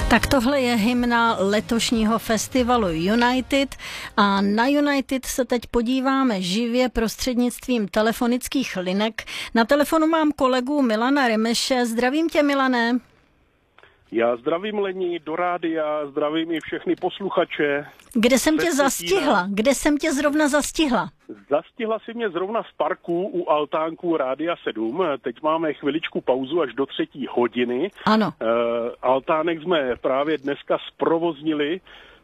Tak tohle je hymna letošního festivalu United a na United se teď podíváme živě prostřednictvím telefonických linek. Na telefonu mám kolegu Milana Remeše. Zdravím tě, Milane. Já zdravím Lení do rádia, zdravím i všechny posluchače. Kde jsem tě zastihla? Kde jsem tě zrovna zastihla? Zastihla si mě zrovna v parku u altánku Rádia 7. Teď máme chviličku pauzu až do 3. hodiny. Ano. Altánek jsme právě dneska zprovoznili.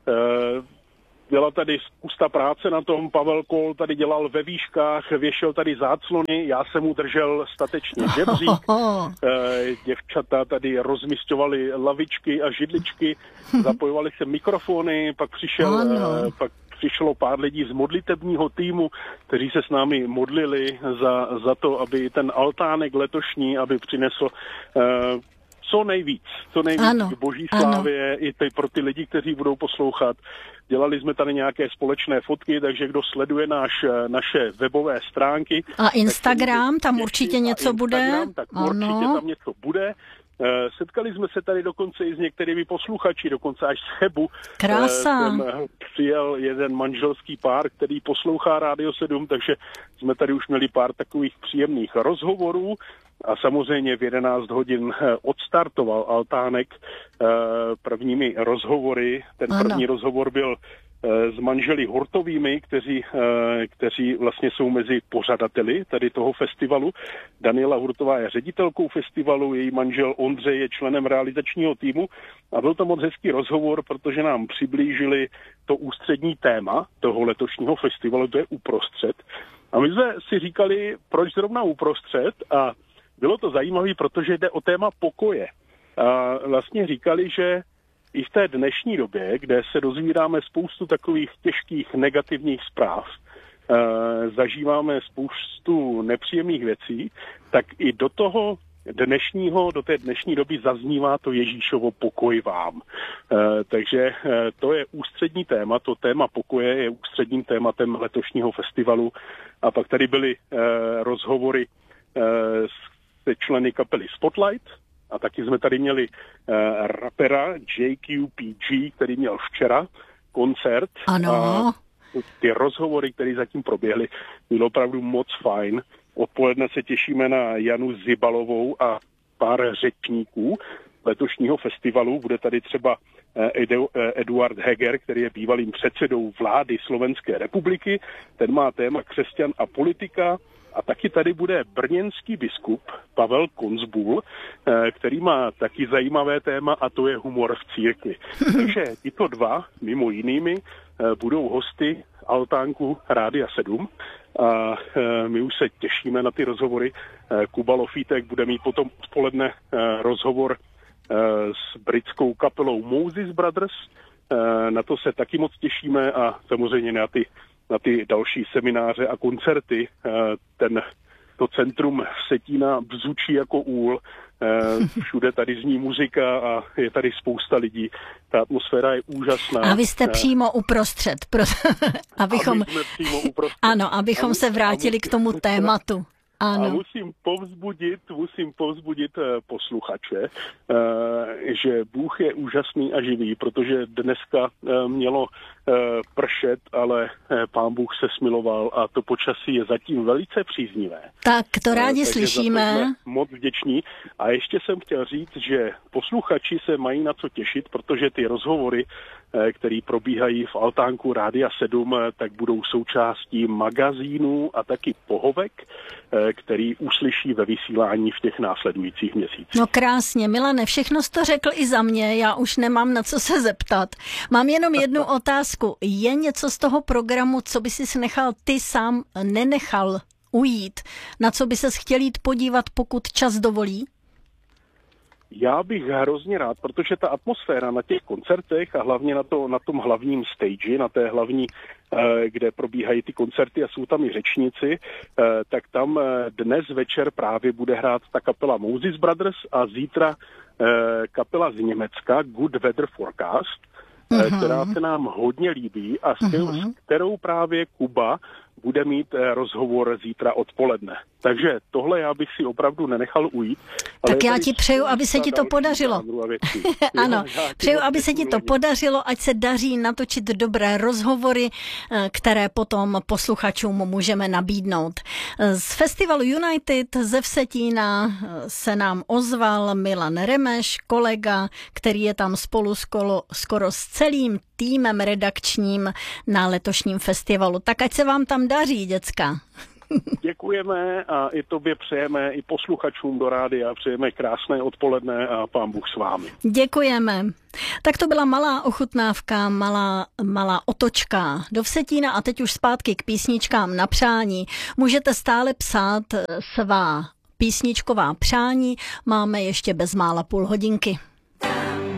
Byla tady spousta práce na tom, Pavel Kol tady dělal ve výškách, věšel tady záclony, já jsem mu držel statečně žebřík, děvčata tady rozmisťovali lavičky a židličky, zapojovali se mikrofony, pak přišlo pár lidí z modlitebního týmu, kteří se s námi modlili za to, aby ten altánek letošní, aby přinesl co nejvíc k boží slávě i pro ty lidi, kteří budou poslouchat. Dělali jsme tady nějaké společné fotky, takže kdo sleduje naše webové stránky. A Instagram, tam určitě něco bude? Tak určitě tam něco bude. Setkali jsme se tady dokonce i s některými posluchači, dokonce až z Chebu. Krása. Přijel jeden manželský pár, který poslouchá Rádio 7, takže jsme tady už měli pár takových příjemných rozhovorů. A samozřejmě v 11 hodin odstartoval altánek prvními rozhovory. Ten první rozhovor byl s manželi Hurtovými, kteří vlastně jsou mezi pořadateli tady toho festivalu. Daniela Hurtová je ředitelkou festivalu, její manžel Ondřej je členem realizačního týmu a byl to moc hezký rozhovor, protože nám přiblížili to ústřední téma toho letošního festivalu, to je uprostřed. A my jsme si říkali, proč zrovna uprostřed, a bylo to zajímavé, protože jde o téma pokoje. A vlastně říkali, že i v té dnešní době, kde se dozvídáme spoustu takových těžkých negativních zpráv, zažíváme spoustu nepříjemných věcí, tak i do té dnešní doby zaznívá to Ježíšovo pokoj vám. Takže to je ústřední téma, to téma pokoje je ústředním tématem letošního festivalu. A pak tady byly rozhovory se členy kapely Spotlight a taky jsme tady měli rapera JQPG, který měl včera koncert. Ano. A ty rozhovory, které zatím proběhly, bylo opravdu moc fajn. Odpoledne se těšíme na Janu Zibalovou a pár řečníků letošního festivalu. Bude tady třeba Eduard Heger, který je bývalým předsedou vlády Slovenské republiky. Ten má téma křesťan a politika. A taky tady bude brněnský biskup Pavel Konzbul, který má taky zajímavé téma, a to je humor v církvi. Takže tyto dva, mimo jinými, budou hosty altánku Rádia 7. A my už se těšíme na ty rozhovory. Kuba Lofítek bude mít potom odpoledne rozhovor s britskou kapelou Moses Brothers. Na to se taky moc těšíme a samozřejmě na ty další semináře a koncerty. To centrum Vsetína bzučí jako úl, všude tady zní muzika a je tady spousta lidí. Ta atmosféra je úžasná. A vy jste přímo uprostřed. Abychom se vrátili k tomu tématu. Ano. A musím povzbudit posluchače, že Bůh je úžasný a živý, protože dneska mělo pršet, ale Pán Bůh se smiloval a to počasí je zatím velice příznivé. Tak to rádi slyšíme. Jsme moc vděční. A ještě jsem chtěl říct, že posluchači se mají na co těšit, protože ty rozhovory, které probíhají v altánku Rádia 7, tak budou součástí magazínu a taky pohovek, který uslyší ve vysílání v těch následujících měsících. No krásně, Milane, všechno jsi to řekl i za mě, já už nemám na co se zeptat. Mám jenom jednu otázku. Je něco z toho programu, co by si ty sám nenechal ujít, na co by ses chtěl jít podívat, pokud čas dovolí? Já bych hrozně rád, protože ta atmosféra na těch koncertech a hlavně na tom hlavním stage, na té hlavní, kde probíhají ty koncerty a jsou tam i řečníci, tak tam dnes večer právě bude hrát ta kapela Moses Brothers a zítra kapela z Německa Good Weather Forecast, která se nám hodně líbí a s kterou právě Kuba bude mít rozhovor zítra odpoledne. Takže tohle já bych si opravdu nenechal ujít. Ale tak já ti přeju, aby se ti to podařilo. Ano, přeju, aby se ti to podařilo, ať se daří natočit dobré rozhovory, které potom posluchačům můžeme nabídnout. Z festivalu United ze Vsetína se nám ozval Milan Remeš, kolega, který je tam spolu skoro s celým týmem redakčním na letošním festivalu. Tak ať se vám tam daří, děcka. Děkujeme a i tobě přejeme, i posluchačům do rádia přejeme krásné odpoledne a pán Bůh s vámi. Děkujeme. Tak to byla malá ochutnávka, malá otočka do Vsetína a teď už zpátky k písničkám na přání. Můžete stále psát svá písničková přání, máme ještě bezmála půl hodinky.